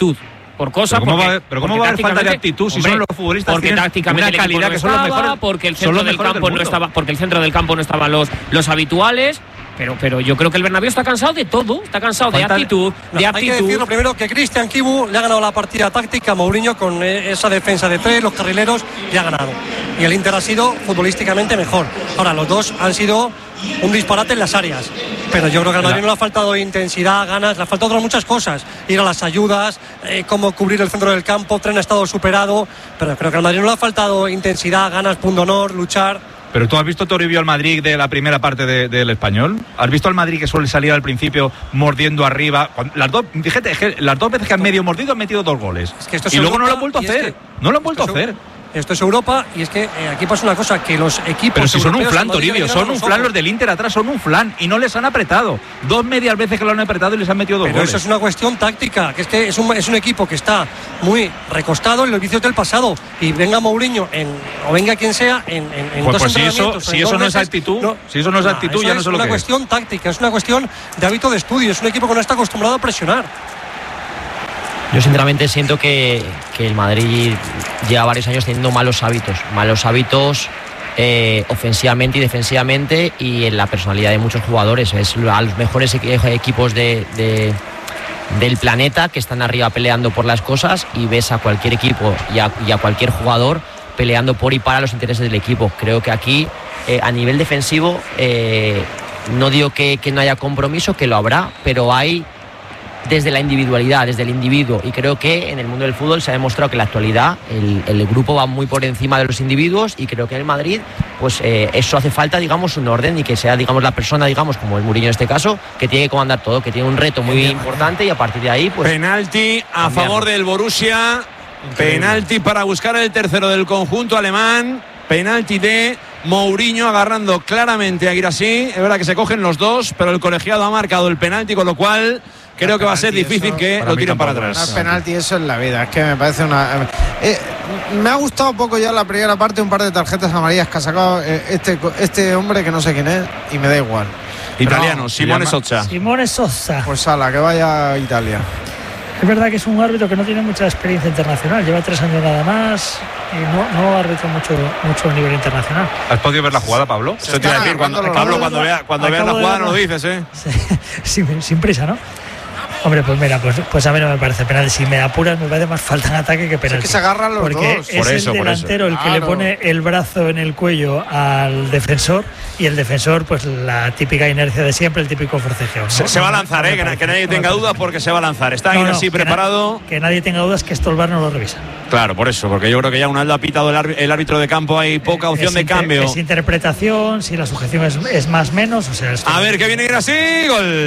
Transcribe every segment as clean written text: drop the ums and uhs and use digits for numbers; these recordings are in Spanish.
actitud. Por cosas, pero ¿cómo va a haber falta de actitud si son los futbolistas? Porque tácticamente una calidad no que son los mejores, porque el centro del campo no estaba, porque el centro del campo no estaban los habituales. Pero yo creo que el Bernabéu está cansado de todo, está cansado de actitud, Hay que decirlo primero que Cristian Kibu le ha ganado la partida táctica a Mourinho con esa defensa de tres, los carrileros, le ha ganado. Y el Inter ha sido futbolísticamente mejor. Ahora, los dos han sido un disparate en las áreas. Pero yo creo que al Madrid no le ha faltado intensidad, ganas, le ha faltado otras muchas cosas. Ir a las ayudas, cómo cubrir el centro del campo, Tren ha estado superado. Pero creo que al Madrid no le ha faltado intensidad, ganas, punto honor, luchar. Pero tú has visto Toribio al Madrid de la primera parte del Español. ¿Has visto al Madrid que suele salir al principio mordiendo arriba? Fíjate, las dos veces que han medio mordido han metido 2 goles. Es que esto es Europa, luego no lo han vuelto a hacer. No lo han vuelto a hacer. Esto es Europa y es que aquí pasa una cosa, que los equipos... Pero si son un flan, Toribio, son un flan los del Inter atrás, son un flan y no les han apretado. 2 medias veces que lo han apretado y les han metido 2 goles. Pero eso es una cuestión táctica, que es un equipo que está muy recostado en los vicios del pasado y venga Mourinho o venga quien sea en dos entrenamientos. Si eso no es actitud, ya no sé lo que es. Es una cuestión táctica, es una cuestión de hábito de estudio, es un equipo que no está acostumbrado a presionar. Yo sinceramente siento que el Madrid lleva varios años teniendo malos hábitos ofensivamente y defensivamente y en la personalidad de muchos jugadores. Es a los mejores equipos del planeta que están arriba peleando por las cosas y ves a cualquier equipo y a cualquier jugador peleando por y para los intereses del equipo. Creo que aquí a nivel defensivo no digo que no haya compromiso, que lo habrá, pero hay desde la individualidad, desde el individuo, y creo que en el mundo del fútbol se ha demostrado que en la actualidad el grupo va muy por encima de los individuos y creo que en el Madrid pues eso hace falta, digamos, un orden y que sea, digamos, la persona, digamos, como el Mourinho en este caso, que tiene que comandar todo, que tiene un reto muy importante y a partir de ahí pues... Penalti a favor del Borussia, penalti para buscar el tercero del conjunto alemán, penalti de Mourinho agarrando claramente a Guirassy. Es verdad que se cogen los dos, pero el colegiado ha marcado el penalti, con lo cual creo que va a ser difícil que lo tiren para atrás. No, penalti, eso es la vida. Es que me parece una... me ha gustado un poco ya la primera parte, un par de tarjetas amarillas que ha sacado este hombre que no sé quién es y me da igual. Italiano, Simone Sozza. Simone Sozza. Pues ala, que vaya a Italia. Es verdad que es un árbitro que no tiene mucha experiencia internacional, lleva 3 años nada más y no arbitra mucho a nivel internacional. ¿Has podido ver la jugada, Pablo? Eso te iba a decir, Pablo, cuando veas la jugada no lo dices, ¿eh? Sin prisa, ¿no? Hombre, pues mira, pues a mí no me parece penal. Si me apuras, me parece más falta en ataque que penal. Es que se agarran los porque dos. Es el delantero el que le pone el brazo en el cuello al defensor y el defensor, pues la típica inercia de siempre, el típico forcejeo, ¿no? Se va a lanzar, que nadie tenga dudas porque se va a lanzar. Está así preparado. Que nadie tenga dudas que esto el VAR no lo revisa. Claro, por eso, porque yo creo que ya una vez ha pitado el árbitro de campo, hay poca opción de cambio. Es interpretación, si la sujeción es más menos, o sea... A ver, que viene así,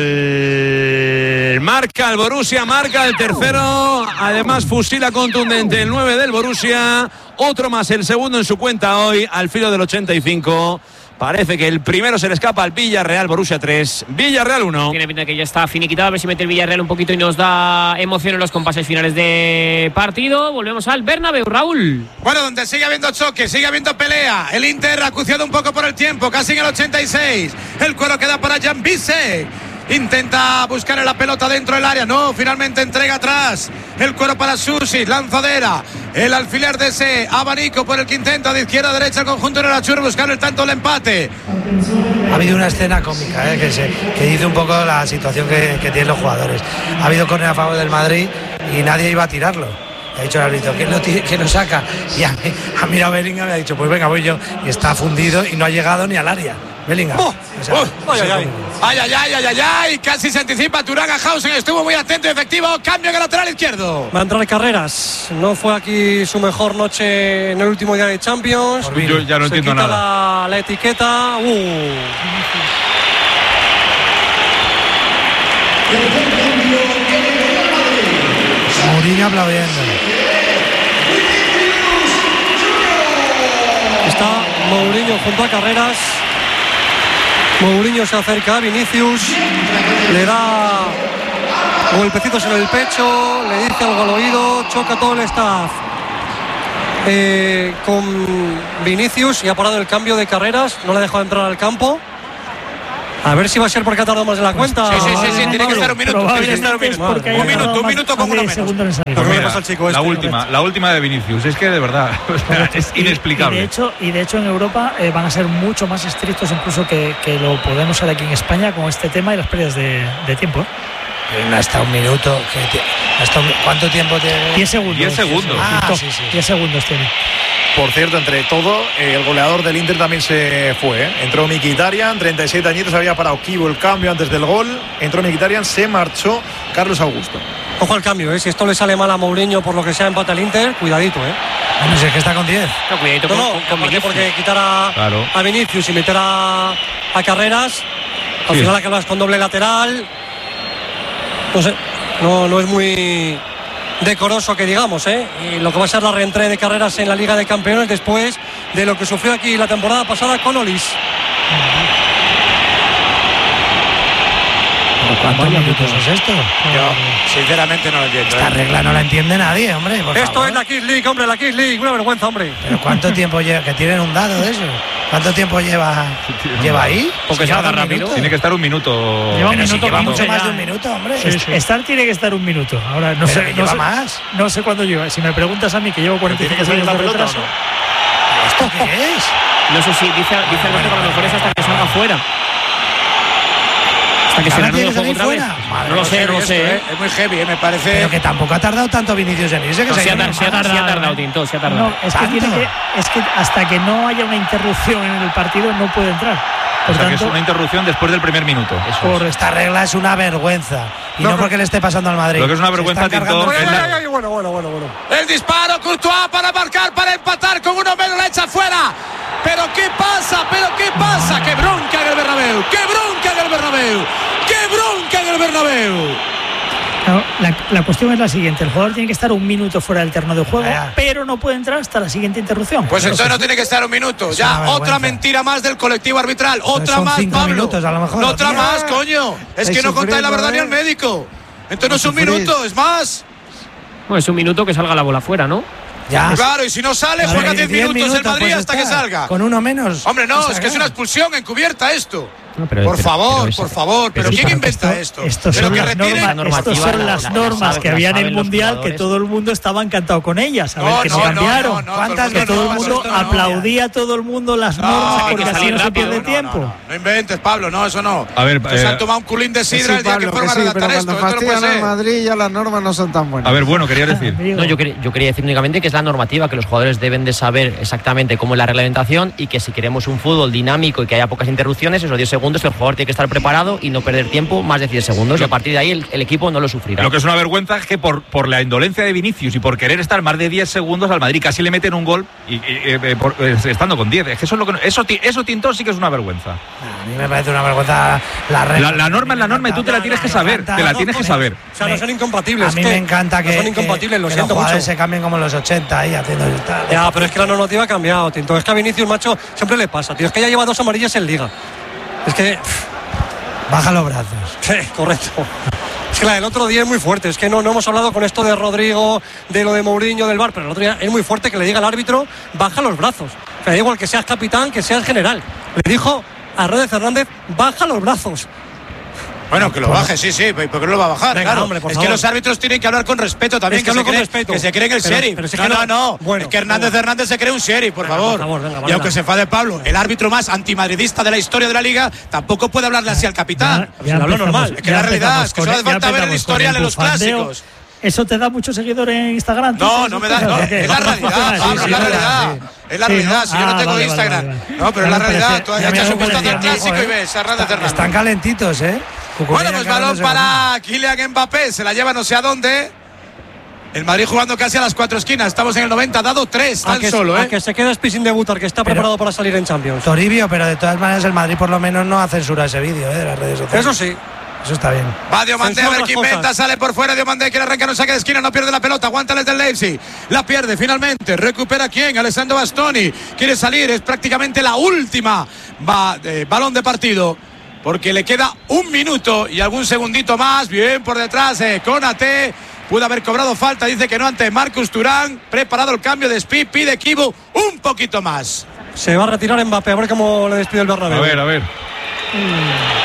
gol. Marca el Borussia, marca el tercero. Además, fusila contundente el 9 del Borussia. Otro más, el segundo en su cuenta hoy, al filo del 85. Parece que el primero se le escapa al Villarreal. Borussia 3, Villarreal 1. Tiene pinta que ya está finiquitado. A ver si mete el Villarreal un poquito y nos da emoción en los compases finales de partido. Volvemos al Bernabéu, Raúl. Bueno, donde sigue habiendo choque, sigue habiendo pelea. El Inter acuciado un poco por el tiempo, casi en el 86. El cuero queda para Jan Bissek. Intenta buscar la pelota dentro del área. No, finalmente entrega atrás. El cuero para Susi, lanzadera. El alfiler de ese abanico por el que intenta de izquierda a derecha el conjunto de Arachur buscar el tanto del empate. Ha habido una escena cómica que dice un poco la situación que tienen los jugadores. Ha habido córner a favor del Madrid y nadie iba a tirarlo. Ha dicho el árbitro, ¿quién lo saca? Y ha mirado a Bellingham y ha dicho, pues venga, voy yo. Y está fundido y no ha llegado ni al área. Bellingham. Ay, casi se anticipa Turán. Hausen estuvo muy atento y efectivo. Cambio en el lateral izquierdo. Va a entrar Carreras. No fue aquí su mejor noche en el último día de Champions. Yo ya no entiendo nada. La etiqueta. Mourinho aplaudiendo. Está Mourinho junto a Carreras. Mourinho se acerca a Vinicius, le da golpecitos en el pecho, le dice algo al oído, choca todo el staff con Vinicius y ha parado el cambio de Carreras, no le ha dejado entrar al campo A ver si va a ser porque ha tardado más de la cuenta. Sí, tiene que estar un minuto. Tiene que estar un minuto con uno menos. La última de Vinicius, es que de verdad es inexplicable. Y de hecho en Europa van a ser mucho más estrictos incluso que lo podemos ser aquí en España con este tema y las pérdidas de tiempo. No hasta un minuto. ¿Cuánto tiempo tiene? 10 segundos. 10 segundos. Sí. 10 segundos tiene. Por cierto, entre todo, el goleador del Inter también se fue. Entró Mkhitaryan, 37 añitos, había parado Kibo el cambio antes del gol. Entró Mkhitaryan, se marchó Carlos Augusto. Ojo al cambio, si esto le sale mal a Mourinho por lo que sea empate al Inter, cuidadito. No sé, que está con 10. No, cuidadito con Vinicius. Porque quitar a Vinicius y meter a Carreras, al final acabas con doble lateral. No sé, no es muy decoroso que digamos, y lo que va a ser la reentrada de Carreras en la Liga de Campeones después de lo que sufrió aquí la temporada pasada con Olis. ¿Cuántos minutos es esto? Yo sinceramente no lo entiendo. Esta regla no la entiende nadie, hombre. Esto es la Kings League, hombre, la Kings League, una vergüenza, hombre. Pero ¿cuánto tiempo lleva? Que tienen un dado de eso. ¿Cuánto tiempo lleva ahí? Porque se haga rápido. Tiene que estar un minuto. Lleva un minuto, lleva mucho más de un minuto, hombre. Estar tiene que estar un minuto. Ahora no sé, más. No sé cuándo lleva. Si me preguntas a mí que llevo 45 segundos de retraso. ¿Esto qué es? No sé si dice Alberto que a lo mejor es hasta que salga fuera. Hasta que se reanude el juego otra vez. No lo sé. Es muy heavy, me parece. Pero que tampoco ha tardado tanto Vinicius en irse. Se ha tardado, Tinto, se ha tardado. No, es que hasta que no haya una interrupción en el partido no puede entrar. O sea, que es una interrupción después del primer minuto. Por esta regla es una vergüenza. Y no porque le esté pasando al Madrid. Lo que es una vergüenza, Tinto. Bueno. El disparo, Courtois para marcar, para empatar con uno menos, la echa fuera. ¿Pero qué pasa? ¡Qué bronca en el Bernabéu! No, la cuestión es la siguiente: el jugador tiene que estar un minuto fuera del terreno de juego, pero no puede entrar hasta la siguiente interrupción. Pues entonces no tiene que estar un minuto. Ya, otra mentira más del colectivo arbitral. Otra más, 5 Pablo. minutos, a lo mejor. Otra más, coño. Es que no contáis la verdad ni al médico. Entonces no es un minuto, es más. Bueno, es un minuto que salga la bola fuera, ¿no? Ya. Claro, y si no sale, juega 10 minutos el Madrid hasta que salga. Con uno menos. Hombre, no, es que es una expulsión encubierta esto. No, por favor, pero ¿quién inventa esto? Estos son las normas que había en el Mundial, que todo el mundo estaba encantado con ellas. A ver, que no cambiaron. Que todo el mundo aplaudía a todo el mundo las normas porque así no se pierde tiempo. No inventes, Pablo, no, eso no. A ver, se han tomado un culín de sidra el día que fueron a redactar esto. Cuando fastidian al Madrid ya las normas no son tan buenas. A ver, bueno, quería decir. No, yo quería decir únicamente que es la normativa, que los jugadores deben de saber exactamente cómo es la reglamentación y que si queremos un fútbol dinámico y que haya pocas interrupciones, esos 10 segundos el jugador tiene que estar preparado y no perder tiempo más de 10 segundos y a partir de ahí el equipo no lo sufrirá. Lo que es una vergüenza es que por la indolencia de Vinicius y por querer estar más de 10 segundos al Madrid casi le meten un gol estando con 10. Es que eso Tinto sí que es una vergüenza. A mí me parece una vergüenza la regla. La norma es la norma y tú te la tienes que saber. Te la tienes que saber. O sea, no son incompatibles. A mí me encanta que son incompatibles, lo que siento los jugadores mucho. se cambien como en los 80 ahí haciendo el tal. Ya, pero es que la normativa ha cambiado, Tinto. Es que a Vinicius, macho, siempre le pasa, tío. Es que ya lleva 2 amarillas en Liga. Es que baja los brazos. Sí, correcto. Es que la del otro día es muy fuerte. Es que no hemos hablado con esto de Rodrigo, de lo de Mourinho, del VAR, pero el otro día es muy fuerte que le diga al árbitro, baja los brazos. O sea, da igual que seas capitán, que seas general. Le dijo a Rodríguez Hernández, baja los brazos. Bueno, que lo baje, sí, porque no lo va a bajar. Venga, claro. hombre, por es favor. que los árbitros tienen que hablar con respeto también. Es que se creen el sheriff. Pero es no. Bueno, es que Hernández se cree un sheriff, por favor. Venga, y aunque se enfade Pablo, el árbitro más antimadridista de la historia de la Liga, tampoco puede hablarle así al capitán. Hablo normal. Es que la realidad es que solo hace falta ver el historial en los clásicos. ¿Eso te da muchos seguidores en Instagram? No me da. No, es la realidad, Pablo, es la realidad. Es la realidad, si yo no tengo Instagram. No, pero es la realidad. Tú echas un vistazo al clásico y ves a Hernández. Están calentitos, ¿eh? Bueno, pues balón para Kylian Mbappé. Se la lleva no sé a dónde. El Madrid jugando casi a las 4 esquinas. Estamos en el 90, dado 3 tan solo, que se queda Spi sin debutar, que está preparado para salir en Champions. Toribio, pero de todas maneras el Madrid por lo menos no ha censurado ese vídeo de las redes sociales. Eso sí. Eso está bien. Va Diomandé, a ver quién inventa, sale por fuera Diomandé, quiere arrancar un saque de esquina, no pierde la pelota, aguanta desde el Leipzig, la pierde finalmente, recupera quién, Alessandro Bastoni, quiere salir, es prácticamente la última balón de partido, porque le queda 1 minuto y algún segundito más, bien por detrás, Konaté, pudo haber cobrado falta, dice que no ante Marcus Thuram, preparado el cambio de Speed, pide Kibu un poquito más. Se va a retirar Mbappé, a ver cómo le despide el Bernabéu. A ver.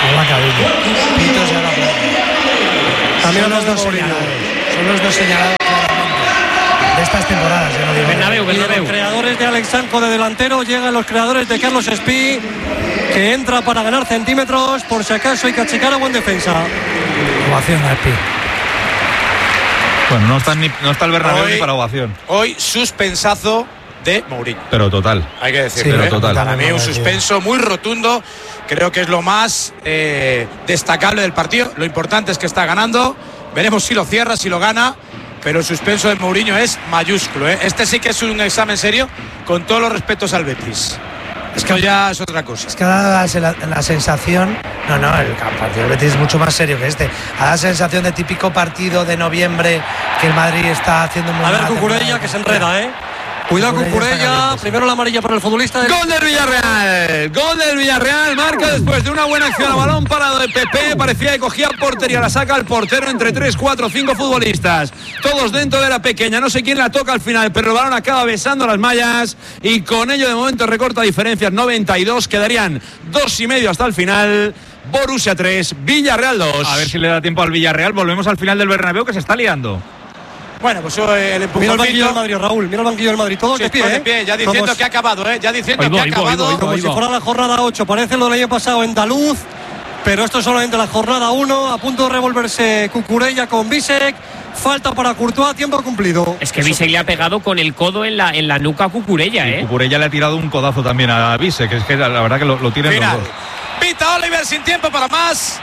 También los dos señalados. Son los dos señalados de estas temporadas. Bernabéu. Los creadores de Alex Sanco de delantero, llegan los creadores de Carlos Espí, que entra para ganar centímetros, por si acaso hay que achicar a buen defensa. Ovación a Espí. Bueno, no está el Bernabéu ni para ovación. Hoy suspensazo de Mourinho. Pero total. Hay que decirlo, pero total. Para mí un suspenso muy rotundo. Creo que es lo más destacable del partido. Lo importante es que está ganando. Veremos si lo cierra, si lo gana. Pero el suspenso de Mourinho es mayúsculo. Este sí que es un examen serio, con todos los respetos al Betis. Es que ya es otra cosa. Es que da la sensación. El partido del Betis es mucho más serio que este. Da la sensación de típico partido de noviembre que el Madrid está haciendo muy mal. A ver, Cucurella, que se enreda, Cuidado con Cucurella, primero la amarilla para el futbolista. Gol del Villarreal, marca después de una buena acción a balón parado de Pepe, parecía que cogía portería, la saca el portero entre 3, 4, 5 futbolistas, todos dentro de la pequeña, no sé quién la toca al final, pero el balón acaba besando las mallas y con ello de momento recorta diferencias, 92, quedarían 2,5 hasta el final. Borussia 3, Villarreal 2. A ver si le da tiempo al Villarreal, volvemos al final del Bernabéu que se está liando. Bueno, pues el empujoncito. Mira el banquillo del Madrid, Raúl. Mira el banquillo del Madrid. Todos de pie, ya diciendo que ha acabado, Ya diciendo que ha acabado. Como si fuera la jornada 8. Parece lo del año pasado en Daluz. Pero esto es solamente la jornada 1. A punto de revolverse Cucurella con Bisek. Falta para Courtois, tiempo cumplido. Es que Bisek le ha pegado con el codo en la nuca a Cucurella, Cucurella le ha tirado un codazo también a Bisek. Es que la verdad que lo tiene los dos. Pita Oliver sin tiempo para más.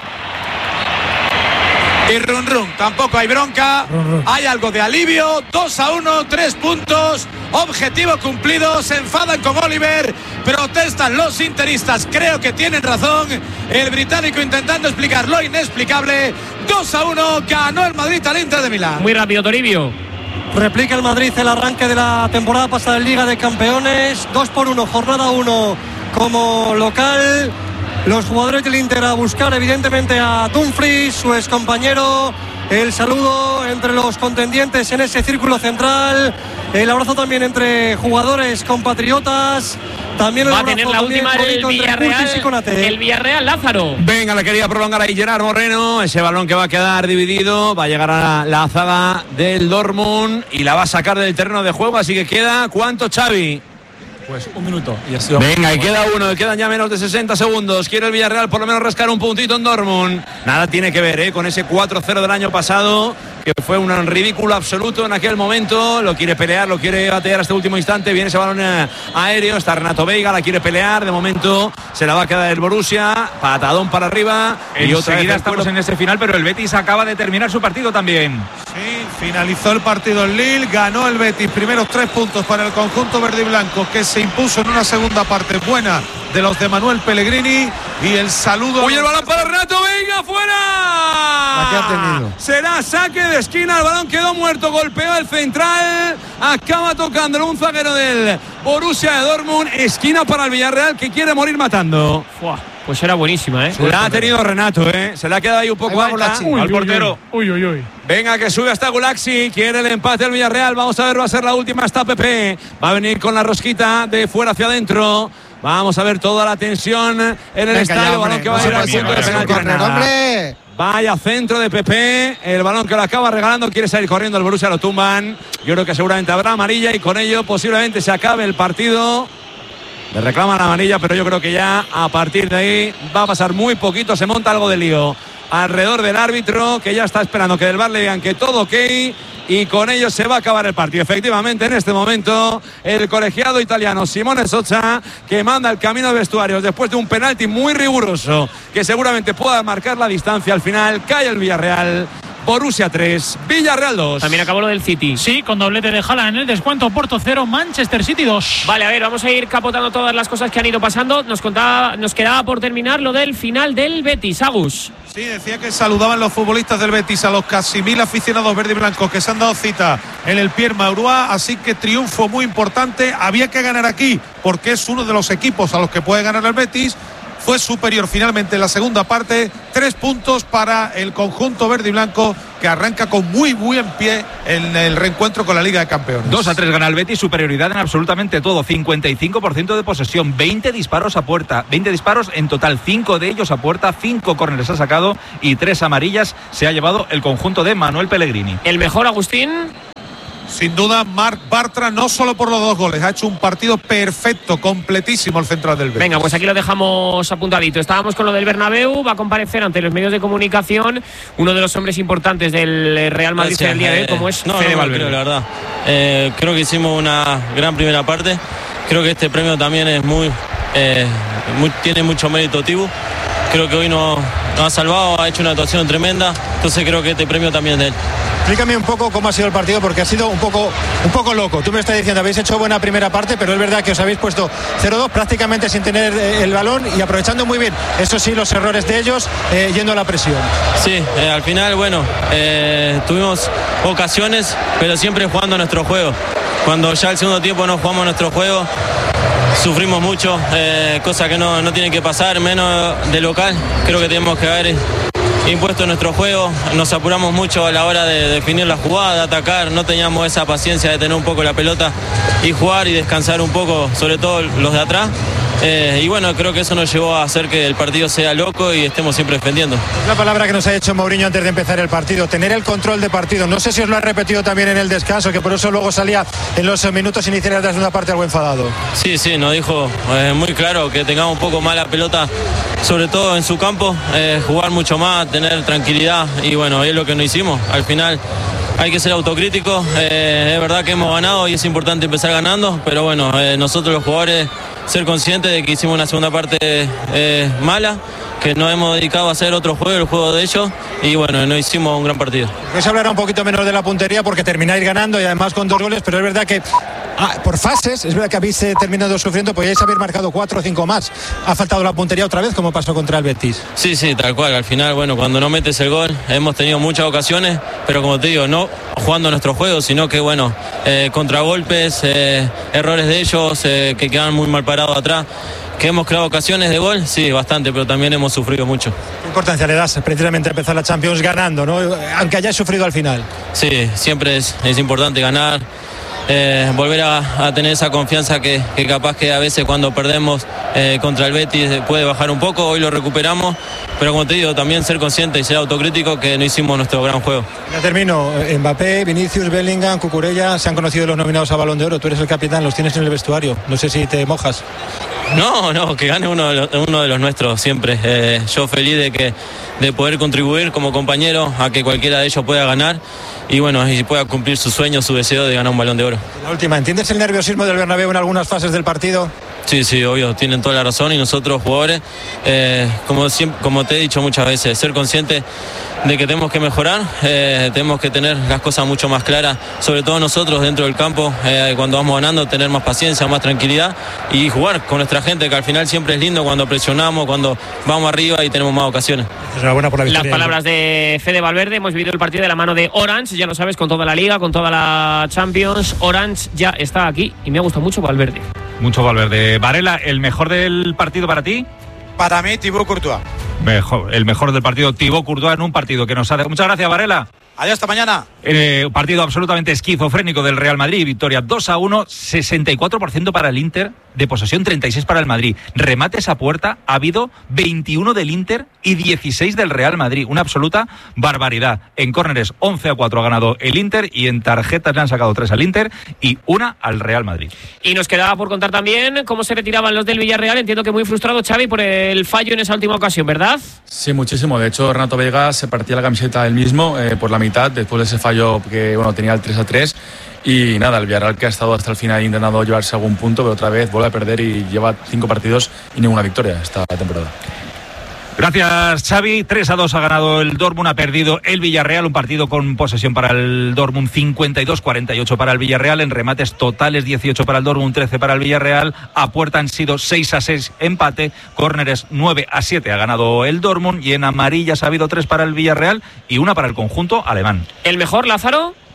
Y run, tampoco hay bronca. Hay algo de alivio. 2-1, 3 puntos. Objetivo cumplido. Se enfadan con Oliver. Protestan los interistas. Creo que tienen razón. El británico intentando explicar lo inexplicable. 2-1. Ganó el Madrid al Inter de Milán. Muy rápido, Toribio. Replica el Madrid el arranque de la temporada pasada en Liga de Campeones. 2-1, jornada 1 como local. Los jugadores del Inter a buscar evidentemente a Dumfries, su excompañero. El saludo entre los contendientes en ese círculo central. El abrazo también entre jugadores compatriotas. También va a tener la última el Villarreal, Lázaro. Venga, la quería prolongar ahí Gerard Moreno. Ese balón que va a quedar dividido. Va a llegar a la zaga del Dortmund y la va a sacar del terreno de juego. Así que queda, ¿cuánto, Xavi? Pues un minuto. Venga, y queda uno, quedan ya menos de 60 segundos. Quiere el Villarreal por lo menos rascar un puntito en Dortmund. Nada tiene que ver con ese 4-0 del año pasado, que fue un ridículo absoluto en aquel momento. Lo quiere pelear, lo quiere batear hasta el último instante. Viene ese balón aéreo, está Renato Veiga, la quiere pelear. De momento se la va a quedar el Borussia. Patadón para arriba. Y otra vez estamos en ese final, pero el Betis acaba de terminar su partido también. Sí, finalizó el partido en Lille, ganó el Betis. Primeros 3 puntos para el conjunto verde y blanco, que se impuso en una segunda parte buena de los de Manuel Pellegrini. Y el saludo. ¡Uy, el balón para Renato Veiga! ¡Fuera! La que ha tenido. Será saque de esquina. El balón quedó muerto. Golpeó el central. Acaba tocándolo un zaguero del Borussia de Dortmund. Esquina para el Villarreal, que quiere morir matando. ¡Fua! Pues era buenísima, Se la ha tenido Renato, Se la ha quedado ahí un poco alta al portero. Uy. Venga, que sube hasta Gulaxi. Quiere el empate el Villarreal. Vamos a ver, va a ser la última. Está Pepe. Va a venir con la rosquita de fuera hacia adentro. Vamos a ver toda la tensión en el estadio. Balón que va a ir al punto de penalti. Vaya centro de Pepe. El balón que lo acaba regalando. Quiere salir corriendo el Borussia. Lo tumban. Yo creo que seguramente habrá amarilla y con ello posiblemente se acabe el partido. Le reclaman la amarilla, pero yo creo que ya a partir de ahí va a pasar muy poquito. Se monta algo de lío alrededor del árbitro, que ya está esperando que del VAR le digan que todo ok, y con ello se va a acabar el partido. Efectivamente, en este momento el colegiado italiano Simone Sozza, que manda el camino de vestuarios después de un penalti muy riguroso que seguramente pueda marcar la distancia. Al final cae el Villarreal. Borussia 3, Villarreal 2. También acabó lo del City. Sí, con doblete de Haaland en el descuento. Porto 0, Manchester City 2. Vale, a ver, vamos a ir capotando todas las cosas que han ido pasando. Nos quedaba por terminar lo del final del Betis. Agus. Sí, decía que saludaban los futbolistas del Betis a los casi 1000 aficionados verde y blancos que se han dado cita en el Pierre Maurois, así que triunfo muy importante. Había que ganar aquí porque es uno de los equipos a los que puede ganar el Betis. fue superior finalmente en la segunda parte. 3 puntos para el conjunto verde y blanco, que arranca con muy buen pie en el reencuentro con la Liga de Campeones. 2-3 gana el Betis, superioridad en absolutamente todo, 55% de posesión, 20 disparos a puerta, 20 disparos en total, 5 de ellos a puerta, 5 córneres ha sacado y 3 amarillas se ha llevado el conjunto de Manuel Pellegrini. ¿El mejor, Agustín? Sin duda, Marc Bartra, no solo por los 2 goles, ha hecho un partido perfecto, completísimo el central del Betis. Venga, pues aquí lo dejamos apuntadito. Estábamos con lo del Bernabéu, va a comparecer ante los medios de comunicación uno de los hombres importantes del Real Madrid en el día de hoy, como es Fede Valverde. Creo, la verdad. Creo que hicimos una gran primera parte. Creo que este premio también es tiene mucho mérito Tibu. Creo que hoy nos ha salvado, ha hecho una actuación tremenda. Entonces creo que este premio también es de él. Explícame un poco cómo ha sido el partido, porque ha sido un poco loco. Tú me estás diciendo, habéis hecho buena primera parte, pero es verdad que os habéis puesto 0-2 prácticamente sin tener el balón y aprovechando muy bien, eso sí, los errores de ellos, yendo a la presión. Sí, al final, bueno, tuvimos ocasiones, pero siempre jugando nuestro juego. Cuando ya el segundo tiempo no jugamos nuestro juego, sufrimos mucho, cosa que no tiene que pasar, menos de local. Creo que tenemos que haber impuesto nuestro juego, nos apuramos mucho a la hora de definir la jugada, de atacar, no teníamos esa paciencia de tener un poco la pelota y jugar y descansar un poco, sobre todo los de atrás. Y bueno, creo que eso nos llevó a hacer que el partido sea loco y estemos siempre defendiendo. La palabra que nos ha hecho Mourinho antes de empezar el partido, tener el control de partido. No sé si os lo ha repetido también en el descanso, que por eso luego salía en los minutos iniciales de la segunda parte algo enfadado. Sí, nos dijo muy claro que tengamos un poco más la pelota, sobre todo en su campo, jugar mucho más, tener tranquilidad, y bueno, es lo que no hicimos. Al final hay que ser autocríticos, es verdad que hemos ganado y es importante empezar ganando, pero bueno, nosotros los jugadores ser conscientes de que hicimos una segunda parte mala, que nos hemos dedicado a hacer otro juego, el juego de ellos, y bueno, no hicimos un gran partido. Se hablará un poquito menos de la puntería porque termináis ganando y además con 2 goles, pero es verdad que por fases, es verdad que habéis terminado sufriendo, podíais haber marcado 4 o 5 más. Ha faltado la puntería otra vez, como pasó contra el Betis. Sí, tal cual. Al final, bueno, cuando no metes el gol, hemos tenido muchas ocasiones, pero como te digo, no jugando nuestro juego, sino que bueno, contragolpes, errores de ellos, que quedan muy mal parados atrás. ¿Que hemos creado ocasiones de gol? Sí, bastante, pero también hemos sufrido mucho. ¿Qué importancia le das precisamente a empezar la Champions ganando, ¿no? Aunque hayáis sufrido al final? Sí, siempre es importante ganar. Volver a tener esa confianza que capaz que a veces cuando perdemos contra el Betis puede bajar un poco. Hoy lo recuperamos, pero como te digo, también ser consciente y ser autocrítico que no hicimos nuestro gran juego. Ya termino. Mbappé, Vinicius, Bellingham, Cucurella, se han conocido los nominados a Balón de Oro. Tú eres el capitán, los tienes en el vestuario. No sé si te mojas. No, que gane uno de los nuestros siempre. Yo feliz de poder contribuir como compañero a que cualquiera de ellos pueda ganar y bueno, y pueda cumplir su sueño, su deseo de ganar un Balón de Oro. La última, ¿entiendes el nerviosismo del Bernabéu en algunas fases del partido? Sí, obvio, tienen toda la razón, y nosotros jugadores, como te he dicho muchas veces, ser conscientes de que tenemos que mejorar, tenemos que tener las cosas mucho más claras, sobre todo nosotros dentro del campo, cuando vamos ganando, tener más paciencia, más tranquilidad y jugar con nuestra gente, que al final siempre es lindo cuando presionamos, cuando vamos arriba y tenemos más ocasiones. Enhorabuena por la victoria. Las palabras de Fede Valverde. Hemos vivido el partido de la mano de Orange, ya lo sabes, con toda la Liga, con toda la Champions. Orange ya está aquí y me ha gustado mucho Valverde. Mucho Valverde. Varela, ¿el mejor del partido para ti? Para mí, Thibaut Courtois. El mejor del partido, Thibaut Courtois, en un partido que nos ha... Muchas gracias, Varela. Adiós, hasta mañana. Partido absolutamente esquizofrénico del Real Madrid. Victoria 2-1, 64% para el Inter, de posesión 36 para el Madrid. Remates a puerta, ha habido 21 del Inter y 16 del Real Madrid. Una absoluta barbaridad. En córneres 11-4 ha ganado el Inter y en tarjetas le han sacado 3 al Inter y 1 al Real Madrid. Y nos quedaba por contar también cómo se retiraban los del Villarreal. Entiendo que muy frustrado, Xavi, por el fallo en esa última ocasión, ¿verdad? Sí, muchísimo. De hecho, Renato Vega se partía la camiseta él mismo por la mitad, después de ese fallo que tenía el 3-3. Y nada, el Villarreal, que ha estado hasta el final intentando llevarse algún punto, pero otra vez vuelve a perder y lleva 5 partidos y ninguna victoria esta temporada. Gracias, Xavi. 3-2 ha ganado el Dortmund, ha perdido el Villarreal, un partido con posesión para el Dortmund, 52-48 para el Villarreal, en remates totales 18 para el Dortmund, 13 para el Villarreal, a puerta han sido 6-6 empate, córneres 9-7 ha ganado el Dortmund y en amarillas ha habido 3 para el Villarreal y 1 para el conjunto alemán. ¿El mejor, Lázaro?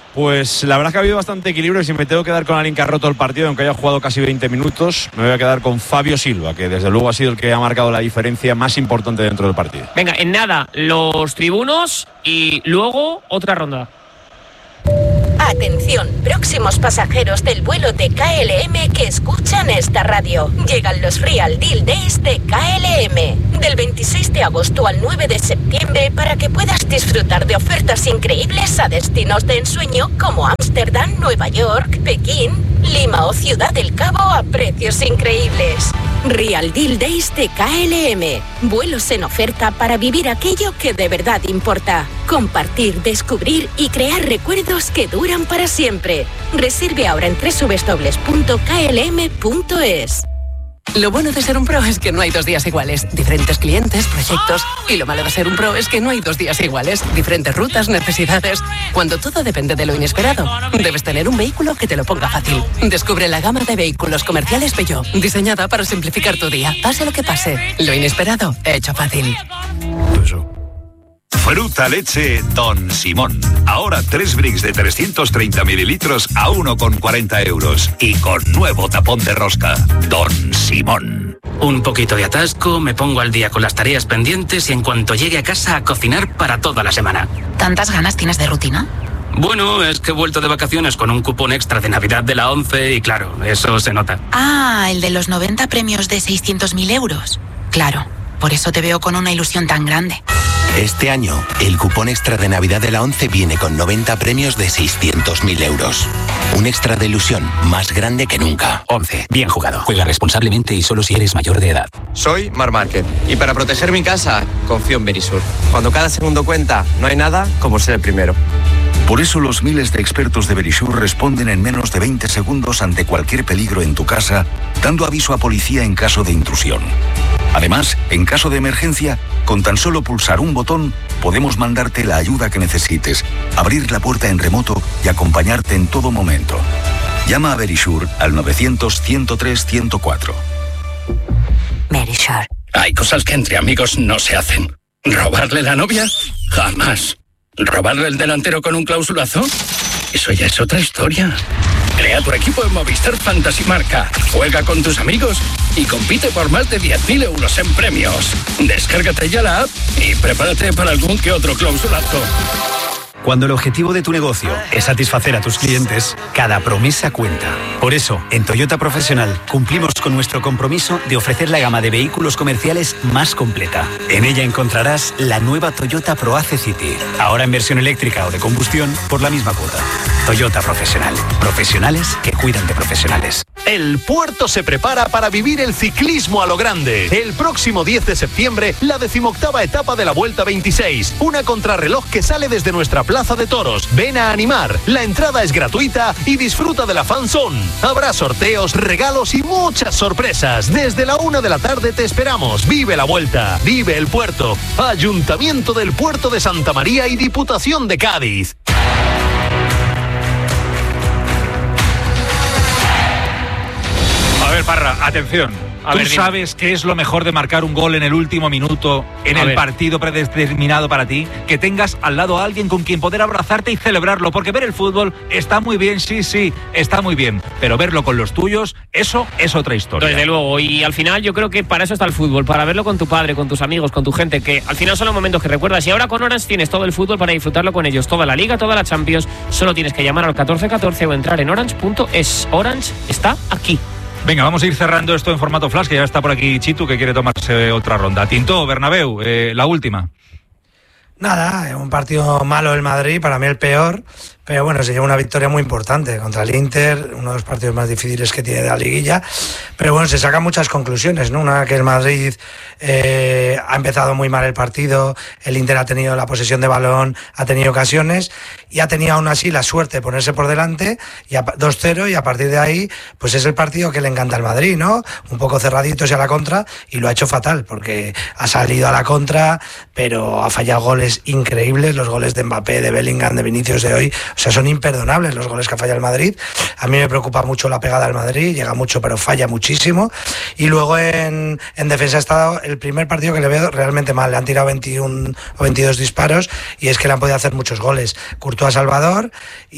Pues la verdad es que ha habido bastante equilibrio y si me tengo que quedar con alguien que ha roto el partido, aunque haya jugado casi 20 minutos, me voy a quedar con Fabio Silva, que desde luego ha sido el que ha marcado la diferencia más importante dentro del partido. Venga, en nada, los tribunos y luego otra ronda. Atención, próximos pasajeros del vuelo de KLM que escuchan esta radio. Llegan los Real Deal Days de KLM. Del 26 de agosto al 9 de septiembre para que puedas disfrutar de ofertas increíbles a destinos de ensueño como Ámsterdam, Nueva York, Pekín, Lima o Ciudad del Cabo a precios increíbles. Real Deal Days de KLM. Vuelos en oferta para vivir aquello que de verdad importa. Compartir, descubrir y crear recuerdos que duran para siempre. Reserve ahora en www.klm.es. Lo bueno de ser un pro es que no hay 2 días iguales. Diferentes clientes, proyectos. Y lo malo de ser un pro es que no hay 2 días iguales. Diferentes rutas, necesidades. Cuando todo depende de lo inesperado, debes tener un vehículo que te lo ponga fácil. Descubre la gama de vehículos comerciales Peugeot, diseñada para simplificar tu día. Pase lo que pase, lo inesperado, hecho fácil. Fruta leche Don Simón. Ahora 3 bricks de 330 mililitros a 1,40 euros. Y con nuevo tapón de rosca. Don Simón. Un poquito de atasco, me pongo al día con las tareas pendientes y en cuanto llegue a casa a cocinar para toda la semana. ¿Tantas ganas tienes de rutina? Bueno, es que he vuelto de vacaciones con un cupón extra de Navidad de la 11 y claro, eso se nota. Ah, el de los 90 premios de 600.000 euros. Claro, por eso te veo con una ilusión tan grande. Este año, el cupón extra de Navidad de la 11 viene con 90 premios de 600.000 euros. Un extra de ilusión más grande que nunca. 11. Bien jugado. Juega responsablemente y solo si eres mayor de edad. Soy Mar Márquez y para proteger mi casa, confío en Verisur. Cuando cada segundo cuenta, no hay nada como ser el primero. Por eso los miles de expertos de Verisur responden en menos de 20 segundos ante cualquier peligro en tu casa, dando aviso a policía en caso de intrusión. Además, en caso de emergencia, con tan solo pulsar un botón, podemos mandarte la ayuda que necesites, abrir la puerta en remoto y acompañarte en todo momento. Llama a Verisur al 900-103-104. Verisur. Hay cosas que entre amigos no se hacen. ¿Robarle la novia? Jamás. ¿Robarle el delantero con un clausulazo? Eso ya es otra historia. Crea tu equipo en Movistar Fantasy Marca. Juega con tus amigos y compite por más de 10.000 euros en premios. Descárgate ya la app y prepárate para algún que otro clausulazo. Cuando el objetivo de tu negocio es satisfacer a tus clientes, cada promesa cuenta. Por eso, en Toyota Profesional cumplimos con nuestro compromiso de ofrecer la gama de vehículos comerciales más completa. En ella encontrarás la nueva Toyota ProAce City, ahora en versión eléctrica o de combustión por la misma cuota. Toyota Profesional. Profesionales que cuidan de profesionales. El puerto se prepara para vivir el ciclismo a lo grande. El próximo 10 de septiembre, la 18ª etapa de la Vuelta 26. Una contrarreloj que sale desde nuestra Plaza de Toros. Ven a animar. La entrada es gratuita y disfruta de la fanzone. Habrá sorteos, regalos y muchas sorpresas. Desde la 1 de la tarde te esperamos. Vive la Vuelta. Vive el puerto. Ayuntamiento del Puerto de Santa María y Diputación de Cádiz. A ver, Parra, atención. ¿Tú sabes qué es lo mejor de marcar un gol en el último minuto, en el partido predeterminado para ti? Que tengas al lado a alguien con quien poder abrazarte y celebrarlo. Porque ver el fútbol está muy bien, sí, está muy bien. Pero verlo con los tuyos, eso es otra historia. Desde luego. Y al final yo creo que para eso está el fútbol. Para verlo con tu padre, con tus amigos, con tu gente. Que al final son los momentos que recuerdas. Y ahora con Orange tienes todo el fútbol para disfrutarlo con ellos. Toda la Liga, toda la Champions. Solo tienes que llamar al 1414 o entrar en orange.es. Orange está aquí. Venga, vamos a ir cerrando esto en formato flash, que ya está por aquí Chitu, que quiere tomarse otra ronda. Tinto, Bernabéu, la última. Nada, un partido malo el Madrid, para mí el peor, pero bueno, se lleva una victoria muy importante contra el Inter, uno de los partidos más difíciles que tiene de la liguilla, pero bueno, se sacan muchas conclusiones, ¿no? Una, que el Madrid ha empezado muy mal el partido, el Inter ha tenido la posesión de balón, ha tenido ocasiones y ha tenido aún así la suerte de ponerse por delante y 2-0, y a partir de ahí pues es el partido que le encanta al Madrid, ¿no? Un poco cerraditos y a la contra, y lo ha hecho fatal porque ha salido a la contra, pero ha fallado goles increíbles, los goles de Mbappé, de Bellingham, de Vinicius de hoy, o O sea, son imperdonables los goles que falla el Madrid. A mí me preocupa mucho la pegada del Madrid, llega mucho pero falla muchísimo. Y luego en defensa ha estado el primer partido que le veo realmente mal. Le han tirado 21 o 22 disparos y es que le han podido hacer muchos goles. Courtois, Salvador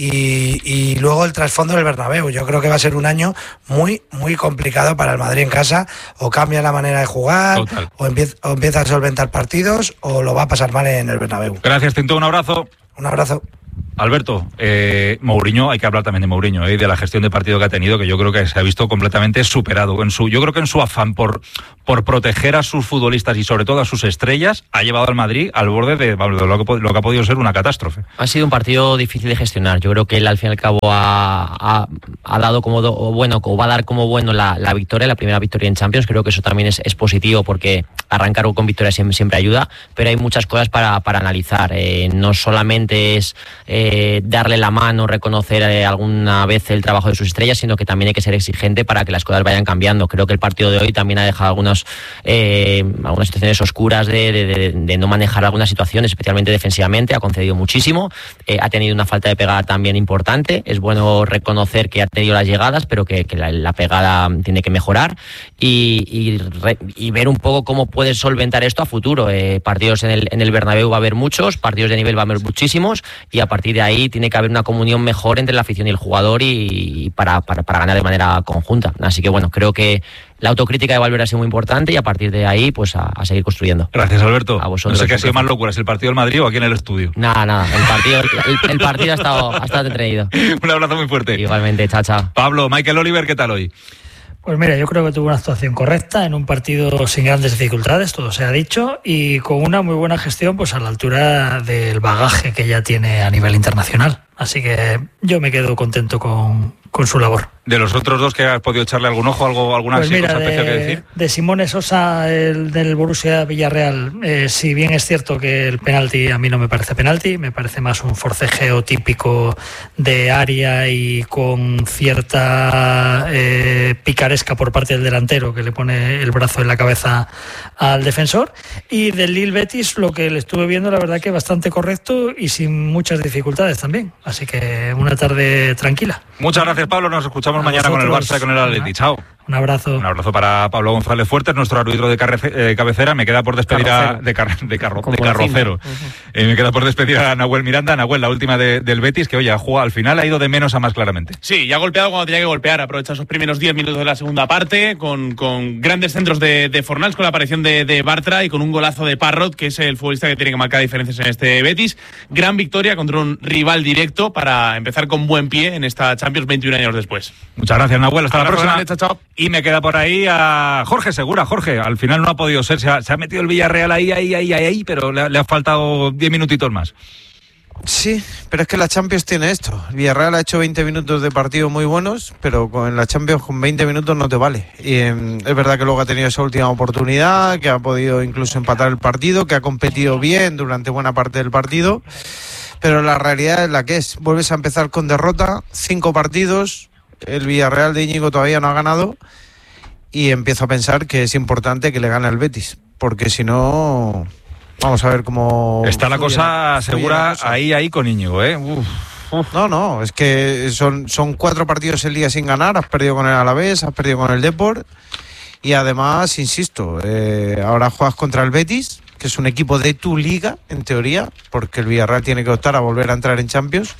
y luego el trasfondo del Bernabéu. Yo creo que va a ser un año muy, muy complicado para el Madrid en casa. O cambia la manera de jugar, o empieza a solventar partidos, o lo va a pasar mal en el Bernabéu. Gracias, Tinto, un abrazo. Un abrazo. Alberto, Mourinho, hay que hablar también de Mourinho, de la gestión de partido que ha tenido, que yo creo que se ha visto completamente superado. Yo creo que en su afán por proteger a sus futbolistas y sobre todo a sus estrellas, ha llevado al Madrid al borde de lo que ha podido ser una catástrofe. Ha sido un partido difícil de gestionar. Yo creo que él al fin y al cabo ha dado o va a dar como bueno la victoria, la primera victoria en Champions. Creo que eso también es positivo porque arrancar con victoria siempre ayuda, pero hay muchas cosas para analizar. No solamente es darle la mano, reconocer alguna vez el trabajo de sus estrellas, sino que también hay que ser exigente para que las cosas vayan cambiando. Creo que el partido de hoy también ha dejado algunas situaciones oscuras de no manejar algunas situaciones, especialmente defensivamente. Ha concedido muchísimo, ha tenido una falta de pegada también importante. Es bueno reconocer que ha tenido las llegadas, pero que la pegada tiene que mejorar y ver un poco cómo puede solventar esto a futuro. Partidos en el Bernabéu va a haber muchos, partidos de nivel va a haber muchísimos, y a partir de ahí tiene que haber una comunión mejor entre la afición y el jugador y para ganar de manera conjunta. Así que bueno, creo que la autocrítica de Valverde ha sido muy importante y a partir de ahí pues a seguir construyendo. Gracias, Alberto. A vosotros. No sé qué ha sido más locura, ¿es el partido del Madrid o aquí en el estudio? Nada, el partido ha estado entretenido. Un abrazo muy fuerte. Igualmente, chao. Pablo, Michael Oliver, ¿qué tal hoy? Pues mira, yo creo que tuvo una actuación correcta en un partido sin grandes dificultades, todo se ha dicho, y con una muy buena gestión pues a la altura del bagaje que ya tiene a nivel internacional. Así que yo me quedo contento con su labor. De los otros dos que has podido echarle algún ojo, alguna pues mira, cosa especial que decir. De Simone Sosa, el del Borussia Villarreal, si bien es cierto que el penalti a mí no me parece penalti, me parece más un forcejeo típico de área y con cierta picaresca por parte del delantero que le pone el brazo en la cabeza al defensor. Y del Lille Betis, lo que le estuve viendo, la verdad que bastante correcto y sin muchas dificultades también. Así que una tarde tranquila. Muchas gracias, Pablo. Nos escuchamos mañana con el Barça y con el Atleti. Chao. Un abrazo. Un abrazo para Pablo González Fuertes, nuestro árbitro de cabecera. Me queda por despedir de carrocero. Me queda por despedir a Nahuel Miranda. Nahuel, la última del Betis, que oye, al final ha ido de menos a más claramente. Sí, ya ha golpeado cuando tenía que golpear. Aprovecha esos primeros 10 minutos de la segunda parte con grandes centros de Fornals, con la aparición de Bartra y con un golazo de Parrot, que es el futbolista que tiene que marcar diferencias en este Betis. Gran victoria contra un rival directo para empezar con buen pie en esta Champions 21 años después. Muchas gracias, Nahuel. Hasta la próxima. Chao. Y me queda por ahí a Jorge Segura. Jorge, al final no ha podido ser. Se ha metido el Villarreal ahí, pero le ha faltado 10 minutitos más. Sí, pero es que la Champions tiene esto. El Villarreal ha hecho 20 minutos de partido muy buenos, pero en la Champions con 20 minutos no te vale. Y es verdad que luego ha tenido esa última oportunidad, que ha podido incluso empatar el partido, que ha competido bien durante buena parte del partido, pero la realidad es la que es. Vuelves a empezar con derrota, 5 partidos, el Villarreal de Íñigo todavía no ha ganado y empiezo a pensar que es importante que le gane al Betis, porque si no... Vamos a ver cómo... Está la cosa segura ahí con Íñigo, ¿eh? No, es que son 4 partidos el día sin ganar. Has perdido con el Alavés, has perdido con el Depor. Y además, insisto, ahora juegas contra el Betis, que es un equipo de tu liga, en teoría, porque el Villarreal tiene que optar a volver a entrar en Champions.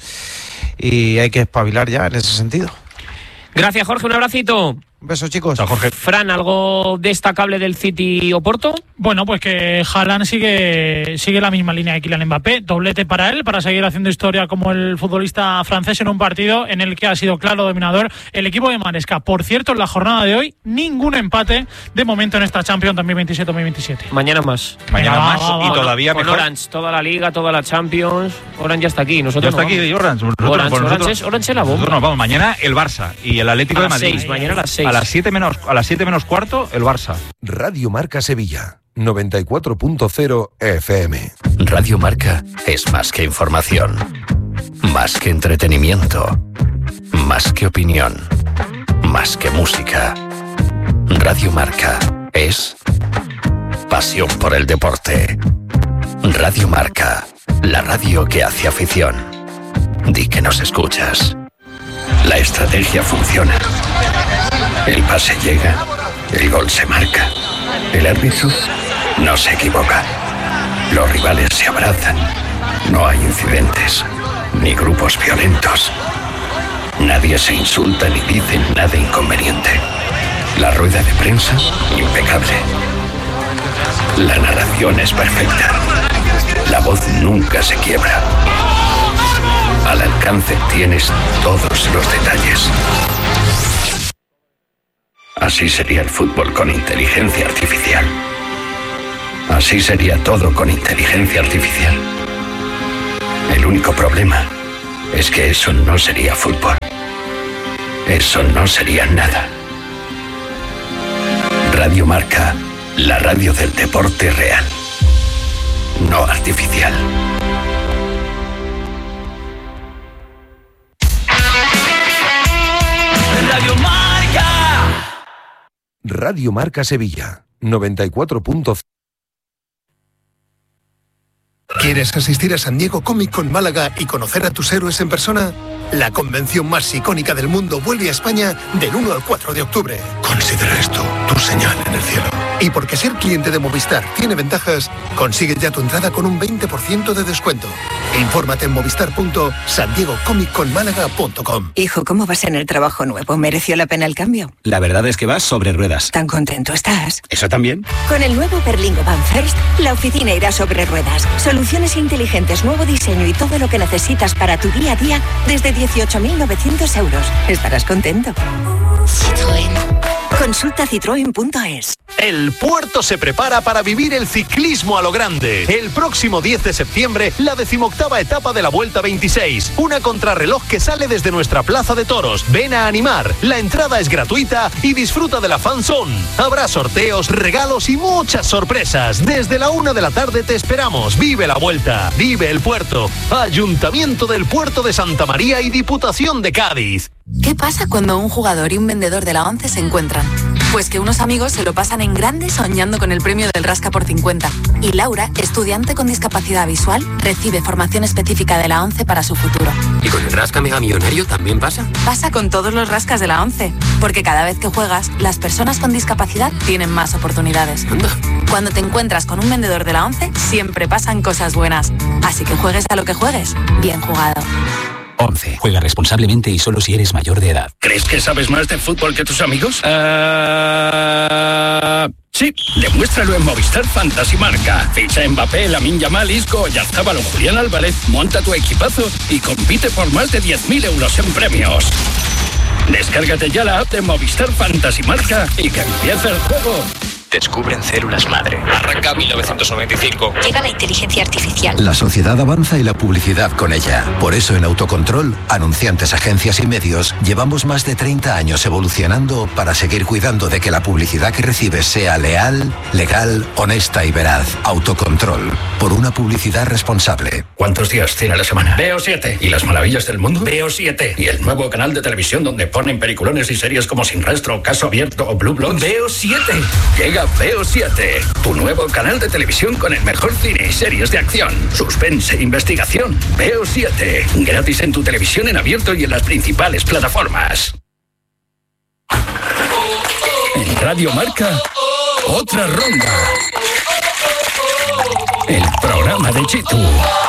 Y hay que espabilar ya en ese sentido. Gracias, Jorge. Un abracito. Un beso, chicos. Chao, Jorge. Fran, ¿algo destacable del City Oporto? Bueno, pues que Haaland sigue la misma línea de Kylian Mbappé, doblete para él, para seguir haciendo historia como el futbolista francés en un partido en el que ha sido claro dominador el equipo de Maresca. Por cierto, en la jornada de hoy, ningún empate de momento en esta Champions 2027-2027. Mañana más. Mañana más y todavía con mejor. Orange, toda la Liga, toda la Champions. Orange ya está aquí. Nosotros ya está aquí Orange. Orange es la bomba. Nosotros nos vamos. Mañana el Barça y el Atlético de Madrid. Mañana a las 6. A las 7 menos cuarto, el Barça. Radio Marca Sevilla, 94.0 FM. Radio Marca es más que información, más que entretenimiento, más que opinión, más que música. Radio Marca es pasión por el deporte. Radio Marca, la radio que hace afición. di que nos escuchas. La estrategia funciona. El pase llega, el gol se marca. El árbitro no se equivoca. Los rivales se abrazan. No hay incidentes, ni grupos violentos. Nadie se insulta ni dice nada inconveniente. La rueda de prensa, impecable. La narración es perfecta. La voz nunca se quiebra. Al alcance tienes todos los detalles. Así sería el fútbol con inteligencia artificial. Así sería todo con inteligencia artificial. El único problema es que eso no sería fútbol. Eso no sería nada. Radio Marca, la radio del deporte real, no artificial. Radio Marca. Radio Marca Sevilla, 94.0. ¿Quieres asistir a San Diego Comic Con Málaga y conocer a tus héroes en persona? La convención más icónica del mundo vuelve a España del 1 al 4 de octubre. Considera esto tu señal en el cielo. Y porque ser cliente de Movistar tiene ventajas, consigue ya tu entrada con un 20% de descuento. Infórmate en movistar.sandiegocomicconmálaga.com. Hijo, ¿cómo vas en el trabajo nuevo? ¿Mereció la pena el cambio? La verdad es que vas sobre ruedas. ¿Tan contento estás? ¿Eso también? Con el nuevo Berlingo Van First, la oficina irá sobre ruedas. Soluciones inteligentes, nuevo diseño y todo lo que necesitas para tu día a día desde 18.900 euros. Estarás contento. Citroën. Consulta citroen.es. El puerto se prepara para vivir el ciclismo a lo grande. El próximo 10 de septiembre, la 18ª etapa de la Vuelta 26. Una contrarreloj que sale desde nuestra plaza de toros. Ven a animar. La entrada es gratuita y disfruta de la fan zone. Habrá sorteos, regalos y muchas sorpresas. Desde la 1 de la tarde te esperamos. Vive la Vuelta. Vive el puerto. Ayuntamiento del Puerto de Santa María y Diputación de Cádiz. ¿Qué pasa cuando un jugador y un vendedor de la ONCE se encuentran? Pues que unos amigos se lo pasan en grande soñando con el premio del Rasca por 50. Y Laura, estudiante con discapacidad visual, recibe formación específica de la ONCE para su futuro. ¿Y con el Rasca Mega Millonario también pasa? Pasa con todos los rascas de la ONCE, porque cada vez que juegas, las personas con discapacidad tienen más oportunidades. Anda. Cuando te encuentras con un vendedor de la ONCE, siempre pasan cosas buenas. Así que juegues a lo que juegues, bien jugado. 11. Juega responsablemente y solo si eres mayor de edad. ¿Crees que sabes más de fútbol que tus amigos? Sí, demuéstralo en Movistar Fantasy Marca. Ficha Mbappé, Lamine Yamal, Isco, Oyarzabal o Julián Álvarez, monta tu equipazo y compite por más de 10.000 euros en premios. Descárgate ya la app de Movistar Fantasy Marca y que empiece el juego. Descubren células madre. Arranca 1995. Llega la inteligencia artificial. La sociedad avanza y la publicidad con ella. Por eso en Autocontrol, anunciantes, agencias y medios, llevamos más de 30 años evolucionando para seguir cuidando de que la publicidad que recibes sea leal, legal, honesta y veraz. Autocontrol. Por una publicidad responsable. ¿Cuántos días tiene la semana? Veo 7. ¿Y las maravillas del mundo? Veo 7. ¿Y el nuevo canal de televisión donde ponen peliculones y series como Sin Rastro, Caso Abierto o Blue Bloods? Veo 7. Llega Veo 7, tu nuevo canal de televisión con el mejor cine y series de acción, suspense e investigación. Veo 7, gratis en tu televisión en abierto y en las principales plataformas. En Radio Marca, otra ronda. El programa de Chitu.